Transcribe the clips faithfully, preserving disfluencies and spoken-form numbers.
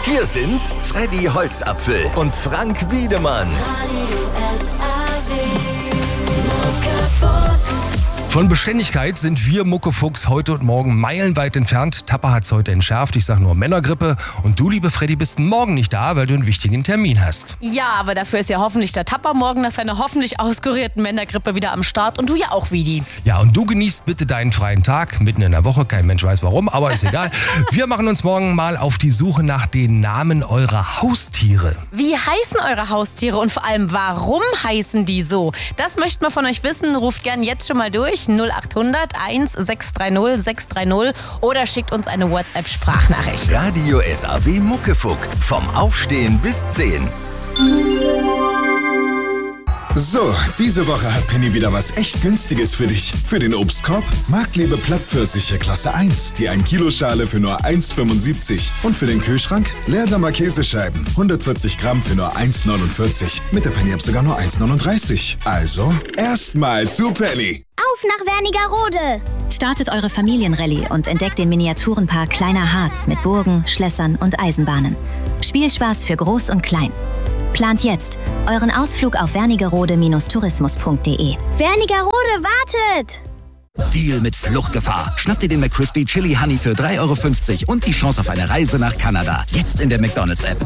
Hier sind Freddy Holzapfel und Frank Wiedemann. Von Beständigkeit sind wir Muckefuchs heute und morgen meilenweit entfernt. Tapper hat's heute entschärft. Ich sag nur Männergrippe. Und du, liebe Freddy, bist morgen nicht da, weil du einen wichtigen Termin hast. Ja, aber dafür ist ja hoffentlich der Tapper morgen nach seiner hoffentlich auskurierten Männergrippe wieder am Start. Und du ja auch, Vidi. Ja, und du genießt bitte deinen freien Tag, mitten in der Woche. Kein Mensch weiß warum, aber ist egal. Wir machen uns morgen mal auf die Suche nach den Namen eurer Haustiere. Wie heißen eure Haustiere und vor allem, warum heißen die so? Das möchten wir von euch wissen. Ruft gern jetzt schon mal durch. null acht hundert eins sechs drei null sechs drei null oder schickt uns eine WhatsApp-Sprachnachricht. Radio S A W Muckefuck. Vom Aufstehen bis zehn. So, diese Woche hat Penny wieder was echt Günstiges für dich. Für den Obstkorb Marktliebe Plattpfirsiche Klasse eins, die ein Kilo Schale für nur eins fünfundsiebzig. Und für den Kühlschrank Leerdamer Käsescheiben, hundertvierzig Gramm für nur eins neunundvierzig. Mit der Penny-App sogar nur eins neununddreißig. Also, erstmal zu Penny. Auf nach Wernigerode! Startet eure Familienrallye und entdeckt den Miniaturenpark Kleiner Harz mit Burgen, Schlössern und Eisenbahnen. Spielspaß für Groß und Klein. Plant jetzt euren Ausflug auf wernigerode Bindestrich tourismus punkt de. Wernigerode wartet! Deal mit Fluchtgefahr. Schnapp dir den McCrispy Chili Honey für drei Euro fünfzig und die Chance auf eine Reise nach Kanada. Jetzt in der McDonald's-App.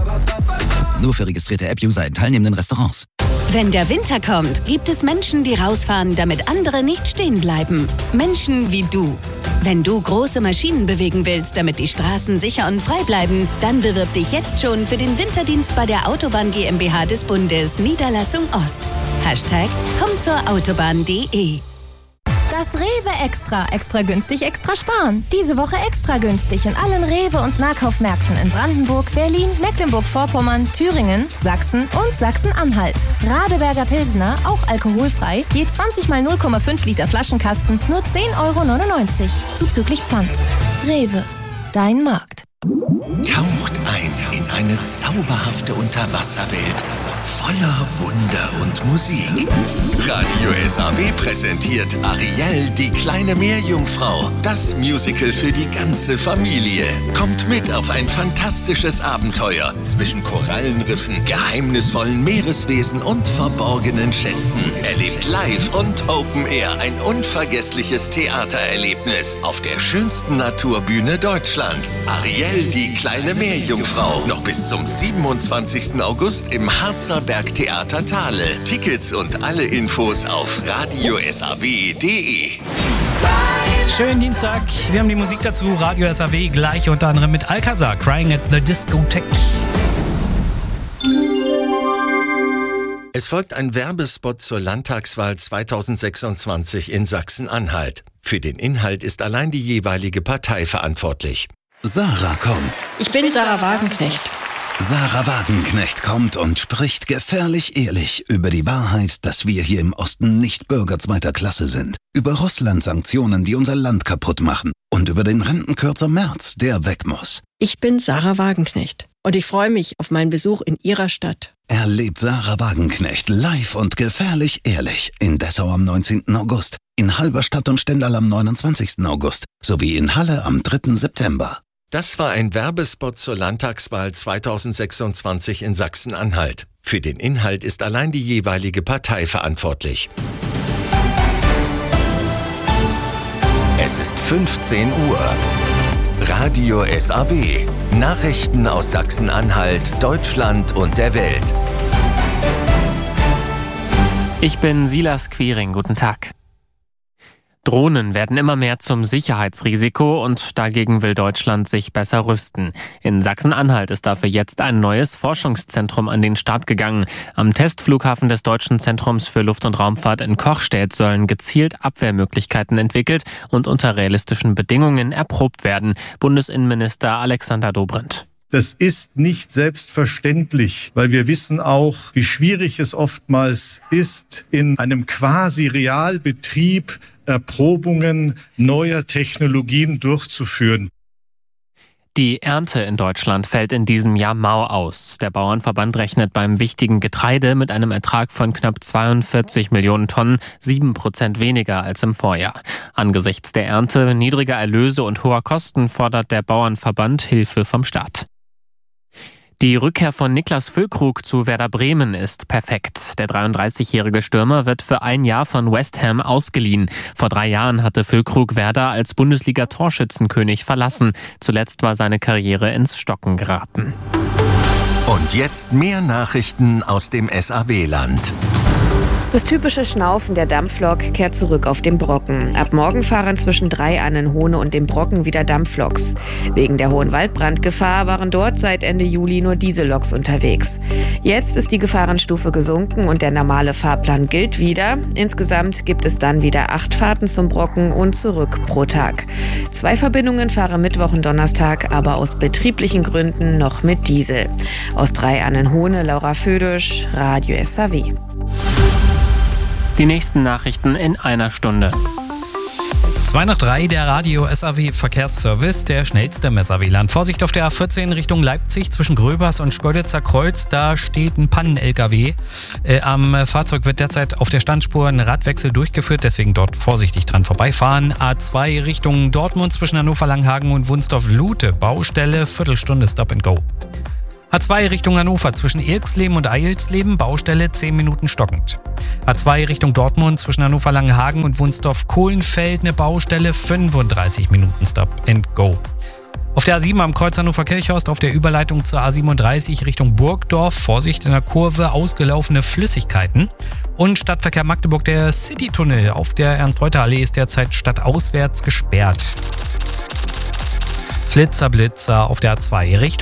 Nur für registrierte App-User in teilnehmenden Restaurants. Wenn der Winter kommt, gibt es Menschen, die rausfahren, damit andere nicht stehen bleiben. Menschen wie du. Wenn du große Maschinen bewegen willst, damit die Straßen sicher und frei bleiben, dann bewirb dich jetzt schon für den Winterdienst bei der Autobahn GmbH des Bundes, Niederlassung Ost. Hashtag komm zur Autobahn punkt de. Das Rewe Extra. Extra günstig, extra sparen. Diese Woche extra günstig in allen Rewe- und Nahkaufmärkten in Brandenburg, Berlin, Mecklenburg-Vorpommern, Thüringen, Sachsen und Sachsen-Anhalt. Radeberger Pilsner, auch alkoholfrei, je zwanzig mal null Komma fünf Liter Flaschenkasten, nur zehn Euro neunundneunzig. Zuzüglich Pfand. Rewe. Dein Markt. Taucht ein in eine zauberhafte Unterwasserwelt voller Wunder und Musik. Radio S A W präsentiert Ariel, die kleine Meerjungfrau. Das Musical für die ganze Familie. Kommt mit auf ein fantastisches Abenteuer zwischen Korallenriffen, geheimnisvollen Meereswesen und verborgenen Schätzen. Erlebt live und Open Air ein unvergessliches Theatererlebnis auf der schönsten Naturbühne Deutschlands. Ariel, die kleine Meerjungfrau. Noch bis zum siebenundzwanzigsten August im Harzer Bergtheater Thale. Tickets und alle Infos auf radio s a w punkt de. Schönen Dienstag. Wir haben die Musik dazu. Radio S A W gleich unter anderem mit Alcazar, Crying at the Discotheque. Es folgt ein Werbespot zur Landtagswahl zweitausendsechsundzwanzig in Sachsen-Anhalt. Für den Inhalt ist allein die jeweilige Partei verantwortlich. Sarah kommt. Ich bin Sarah Wagenknecht. Sarah Wagenknecht kommt und spricht gefährlich ehrlich über die Wahrheit, dass wir hier im Osten nicht Bürger zweiter Klasse sind. Über Russland-Sanktionen, die unser Land kaputt machen. Und über den Rentenkürzer Merz, der weg muss. Ich bin Sarah Wagenknecht und ich freue mich auf meinen Besuch in Ihrer Stadt. Erlebt Sarah Wagenknecht live und gefährlich ehrlich in Dessau am neunzehnten August, in Halberstadt und Stendal am neunundzwanzigsten August sowie in Halle am dritten September. Das war ein Werbespot zur Landtagswahl zweitausendsechsundzwanzig in Sachsen-Anhalt. Für den Inhalt ist allein die jeweilige Partei verantwortlich. Es ist fünfzehn Uhr. Radio S A W. Nachrichten aus Sachsen-Anhalt, Deutschland und der Welt. Ich bin Silas Quiring. Guten Tag. Drohnen werden immer mehr zum Sicherheitsrisiko und dagegen will Deutschland sich besser rüsten. In Sachsen-Anhalt ist dafür jetzt ein neues Forschungszentrum an den Start gegangen. Am Testflughafen des Deutschen Zentrums für Luft- und Raumfahrt in Kochstedt sollen gezielt Abwehrmöglichkeiten entwickelt und unter realistischen Bedingungen erprobt werden. Bundesinnenminister Alexander Dobrindt. Das ist nicht selbstverständlich, weil wir wissen auch, wie schwierig es oftmals ist, in einem quasi Realbetrieb Erprobungen neuer Technologien durchzuführen. Die Ernte in Deutschland fällt in diesem Jahr mau aus. Der Bauernverband rechnet beim wichtigen Getreide mit einem Ertrag von knapp zweiundvierzig Millionen Tonnen, sieben Prozent weniger als im Vorjahr. Angesichts der Ernte, niedriger Erlöse und hoher Kosten fordert der Bauernverband Hilfe vom Staat. Die Rückkehr von Niklas Füllkrug zu Werder Bremen ist perfekt. Der dreiunddreißigjährige Stürmer wird für ein Jahr von West Ham ausgeliehen. Vor drei Jahren hatte Füllkrug Werder als Bundesliga-Torschützenkönig verlassen. Zuletzt war seine Karriere ins Stocken geraten. Und jetzt mehr Nachrichten aus dem S A W-Land. Das typische Schnaufen der Dampflok kehrt zurück auf dem Brocken. Ab morgen fahren zwischen Drei-Annenhohne und dem Brocken wieder Dampfloks. Wegen der hohen Waldbrandgefahr waren dort seit Ende Juli nur Dieselloks unterwegs. Jetzt ist die Gefahrenstufe gesunken und der normale Fahrplan gilt wieder. Insgesamt gibt es dann wieder acht Fahrten zum Brocken und zurück pro Tag. Zwei Verbindungen fahren Mittwoch und Donnerstag, aber aus betrieblichen Gründen noch mit Diesel. Aus Drei-Annenhohne, Laura Födisch, Radio S A W. Die nächsten Nachrichten in einer Stunde. zwei nach drei, der Radio S A W Verkehrsservice, der schnellste im S A W-Land. Vorsicht auf der A vierzehn Richtung Leipzig zwischen Gröbers und Schkeuditzer Kreuz. Da steht ein Pannen-L K W. Äh, am Fahrzeug wird derzeit auf der Standspur ein Radwechsel durchgeführt, deswegen dort vorsichtig dran vorbeifahren. A zwei Richtung Dortmund zwischen Hannover-Langhagen und Wunsdorf-Lute. Baustelle, Viertelstunde Stop and Go. A zwei Richtung Hannover zwischen Irksleben und Eilsleben, Baustelle zehn Minuten stockend. A zwei Richtung Dortmund zwischen Hannover-Langenhagen und Wunsdorf-Kohlenfeld, eine Baustelle, fünfunddreißig Minuten Stop and Go. Auf der A sieben am Kreuz Hannover-Kirchhorst auf der Überleitung zur A siebenunddreißig Richtung Burgdorf, Vorsicht in der Kurve, ausgelaufene Flüssigkeiten. Und Stadtverkehr Magdeburg, der Citytunnel auf der Ernst-Reuter-Allee ist derzeit stadtauswärts gesperrt. Flitzer, Blitzer auf der A zwei Richtung